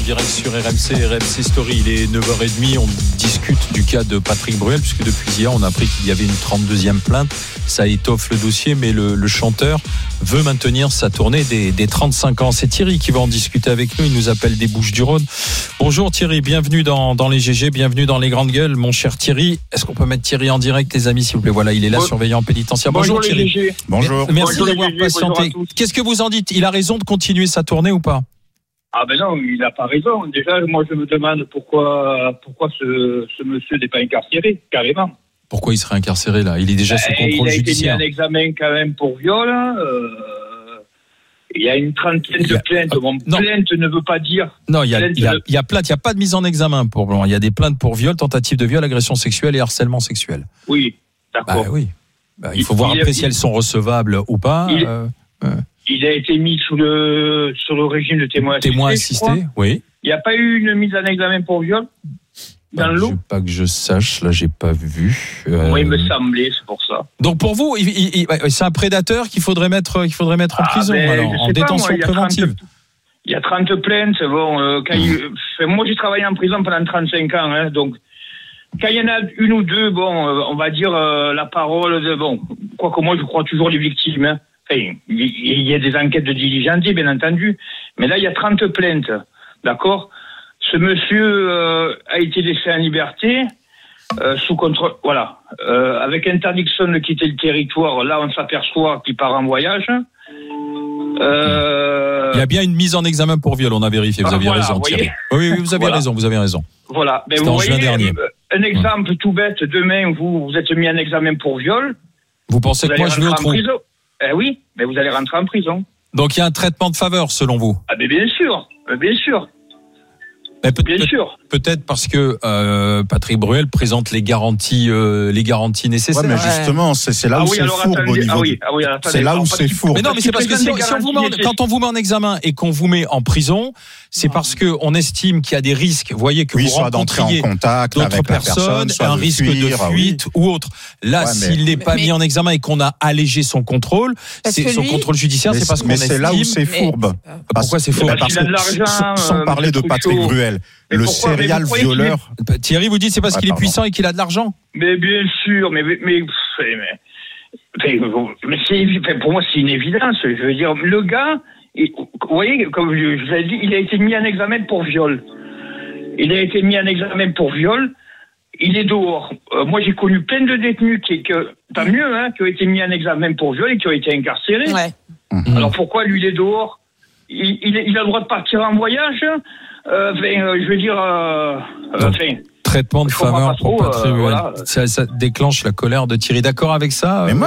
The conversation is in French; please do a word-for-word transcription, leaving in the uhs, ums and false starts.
direct sur R M C, R M C Story. Il est neuf heures trente, on discute du cas de Patrick Bruel, puisque depuis hier, on a appris qu'il y avait une trente-deuxième plainte. Ça étoffe le dossier, mais le, le chanteur veut maintenir sa tournée des, des trente-cinq ans. C'est Thierry qui va en discuter avec nous, il nous appelle des Bouches-du-Rhône. Bonjour Thierry, bienvenue dans, dans les G G, bienvenue dans les grandes gueules, mon cher Thierry. Est-ce qu'on peut mettre Thierry en direct, les amis, s'il vous plaît? Voilà, il est là, bon, surveillant pénitentiaire. Bonjour, bonjour Thierry. G G. Bonjour. Merci bonjour d'avoir G G, patienté. Qu'est-ce que vous en dites? Il a raison de continuer sa tournée ou pas? Ah ben non, il n'a pas raison. Déjà, moi je me demande pourquoi pourquoi ce, ce monsieur n'est pas incarcéré, carrément. Pourquoi il serait incarcéré là? Il est déjà sous ben, contrôle judiciaire. Il a été mis en examen quand même pour viol. Euh, il y a une trentaine de plaintes. Bon, plainte ne veut pas dire... Non, il y a, il y a, il y a plainte, il n'y a pas de mise en examen pour Blanc. Il y a des plaintes pour viol, tentative de viol, agression sexuelle et harcèlement sexuel. Oui, d'accord. Bah oui. Bah, il faut il, voir il, après il, si elles sont recevables ou pas. Il, euh, euh. il a été mis sous le, sur le régime de témoin assisté. Témoin assisté, oui. Il n'y a pas eu une mise en examen pour viol dans bah, le lot? Pas que je sache, là, j'ai pas vu. Euh... Oui, il me semblait, c'est pour ça. Donc pour vous, il, il, il, c'est un prédateur qu'il faudrait mettre, qu'il faudrait mettre en ah, prison, ben, alors, en pas, détention moi, préventive. Il y a trente plaintes. Bon, euh, quand mmh. il, moi, j'ai travaillé en prison pendant trente-cinq ans, hein, donc. Quand il y en a une ou deux, bon, euh, on va dire euh, la parole de bon. Quoique moi, je crois toujours les victimes. Hein. Enfin, il y a des enquêtes de diligence, bien entendu. Mais là, il y a trente plaintes, d'accord. Ce monsieur euh, a été laissé en liberté euh, sous contrôle, voilà, euh, avec interdiction de quitter le territoire. Là, on s'aperçoit qu'il part en voyage. Euh... Il y a bien une mise en examen pour viol, on a vérifié. Vous ah, avez voilà, raison, Thierry. Oui, oui, vous avez voilà. raison, vous avez raison. Voilà. C'était en juin dernier. Un exemple ouais. tout bête. Demain, vous vous êtes mis en examen pour viol. Vous pensez vous que moi je vais au trou? Eh oui, mais vous allez rentrer en prison. Donc il y a un traitement de faveur selon vous? Ah mais bien sûr, bien sûr. Mais peut- bien peut- sûr. Peut-être parce que euh, Patrick Bruel présente les garanties, euh, les garanties nécessaires. Ouais, mais justement, c'est, c'est là ah où oui, c'est fourbe attendez, au niveau. Ah oui, ah oui, c'est là où c'est fourbe. Mais non, mais c'est parce que si, si on vous met en, quand on vous met en examen et qu'on vous met en prison, c'est non. parce que on estime qu'il y a des risques. Vous voyez que oui, vous soit d'entrer en contact d'autres avec personnes, la personne, un risque fuir, de fuite oui. ou autre. Là, ouais, s'il n'est pas mais, mis en examen et qu'on a allégé son contrôle, c'est son lui, contrôle judiciaire, c'est parce qu'on estime. Mais c'est là où c'est fourbe. Pourquoi c'est fourbe? Parce que sans parler de Patrick Bruel, le serial violeur. Thierry vous dit c'est parce ah, qu'il est puissant et qu'il a de l'argent. Mais bien sûr, mais mais, mais, mais, mais c'est, pour moi c'est une évidence. Je veux dire, le gars, il, vous voyez, comme je, je l'ai dit, il a été mis en examen pour viol. Il a été mis en examen pour viol. Il est dehors. Euh, moi j'ai connu plein de détenus qui, que, pas mieux, hein, qui ont été mis en examen pour viol et qui ont été incarcérés. Ouais. Mmh. Alors pourquoi lui il est dehors? il, il, il a le droit de partir en voyage. Euh, enfin, euh, je veux dire, euh, euh, enfin, traitement de faveur pour Patrick Bruel. euh, voilà. ça, ça déclenche la colère de Thierry. D'accord avec ça? Mais moi,